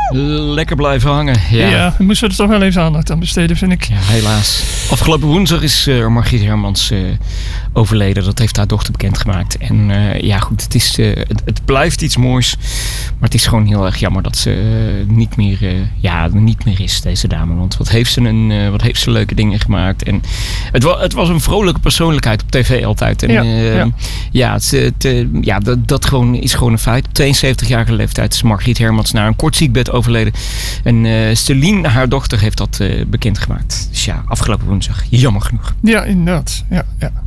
Lekker blijven hangen. Ja, we moesten er toch wel even aandacht aan besteden, vind ik. Ja, helaas. Afgelopen woensdag is Margriet Hermans overleden. Dat heeft haar dochter bekendgemaakt. En ja, goed, het blijft iets moois. Maar het is gewoon heel erg jammer dat ze niet meer is, deze dame. Want wat heeft ze leuke dingen gemaakt. En het was een vrolijke persoonlijkheid op tv altijd. En dat gewoon is gewoon een feit. Op 72-jarige leeftijd is Margriet Hermans na een kort ziekbed overleden. En Celine, haar dochter, heeft dat bekendgemaakt. Dus ja, afgelopen woensdag. Jammer genoeg. Ja, inderdaad. Ja.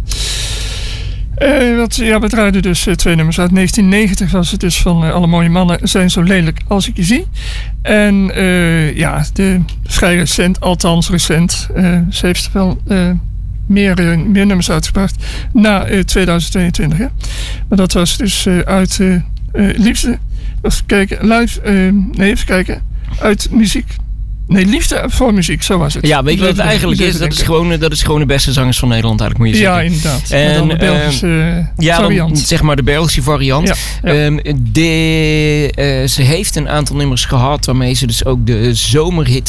We draaiden dus 2 nummers uit 1990. Was het dus van Alle mooie mannen zijn zo lelijk als ik je zie. En vrij recent, althans recent. Ze heeft wel meer nummers uitgebracht na 2022. Hè? Maar dat was dus uit liefde. Even kijken. Uit muziek. Nee, liefde voor muziek, zo was het. Ja, weet je wat het eigenlijk is? Dat is gewoon de beste zangers van Nederland, eigenlijk moet je zeggen. Ja, inderdaad. En dan de Belgische variant. Dan, zeg maar de Belgische variant. Ja. Ze heeft een aantal nummers gehad waarmee ze dus ook de zomerhit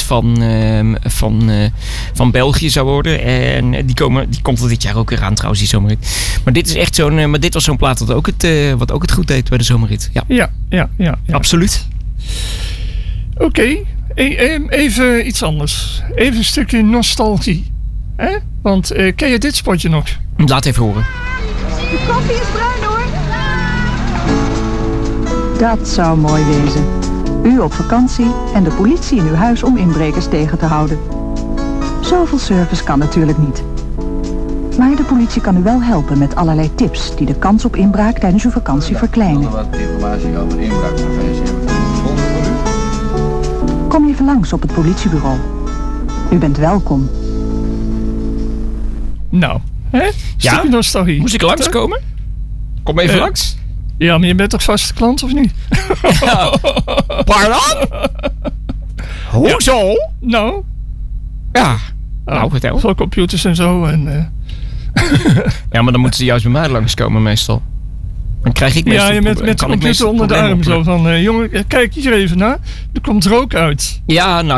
van België zou worden. En die komt er dit jaar ook weer aan, trouwens, die zomerhit. Maar dit is echt dit was zo'n plaat wat ook het goed deed bij de zomerhit. Ja. Absoluut. Oké. Even iets anders. Even een stukje nostalgie. Want ken je dit spotje nog? Laat even horen. De koffie is bruin hoor. Dat zou mooi wezen. U op vakantie en de politie in uw huis om inbrekers tegen te houden. Zoveel service kan natuurlijk niet. Maar de politie kan u wel helpen met allerlei tips die de kans op inbraak tijdens uw vakantie verkleinen. Wat informatie over inbraakpreventie hebben. Kom even langs op het politiebureau. U bent welkom. Nou, stukje nostalgie. Moest ik langskomen? Kom even langs. Ja, maar je bent toch vaste klant of niet? Pardon? Hoezo? Nou. Ja. Nou, vertel. Voor computers en zo. Ja, maar dan moeten ze juist bij mij langskomen meestal. Dan krijg ik meestal... Ja, met de computer onder de arm zo van... jongen, kijk hier even naar. Er komt rook uit. Ja, nou...